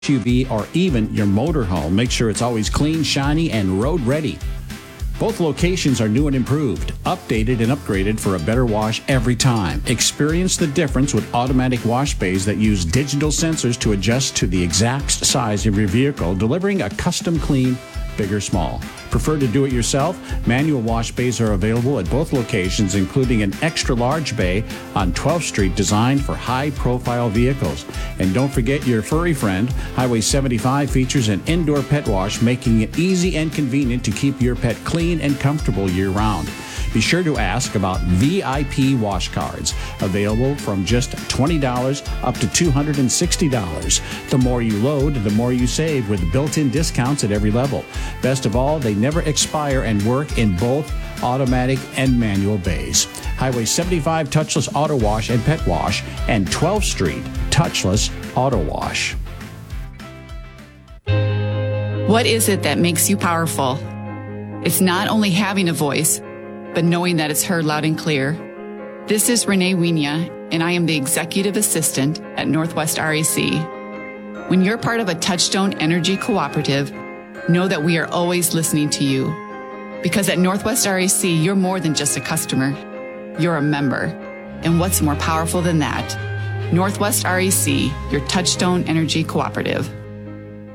SUV, or even your motorhome. Make sure it's always clean, shiny, and road ready. Both locations are new and improved, updated and upgraded for a better wash every time. Experience the difference with automatic wash bays that use digital sensors to adjust to the exact size of your vehicle, delivering a custom clean, big or small. Prefer to do it yourself? Manual wash bays are available at both locations, including an extra large bay on 12th Street designed for high-profile vehicles. And don't forget your furry friend. Highway 75 features an indoor pet wash, making it easy and convenient to keep your pet clean and comfortable year-round. Be sure to ask about VIP wash cards, available from just $20 up to $260. The more you load, the more you save with built-in discounts at every level. Best of all, they never expire and work in both automatic and manual bays. Highway 75 Touchless Auto Wash and Pet Wash, and 12th Street Touchless Auto Wash. What is it that makes you powerful? It's not only having a voice, but knowing that it's heard loud and clear. This is Renee Wienia, and I am the Executive Assistant at Northwest REC. When you're part of a Touchstone Energy Cooperative, know that we are always listening to you. Because at Northwest REC, you're more than just a customer. You're a member. And what's more powerful than that? Northwest REC, your Touchstone Energy Cooperative.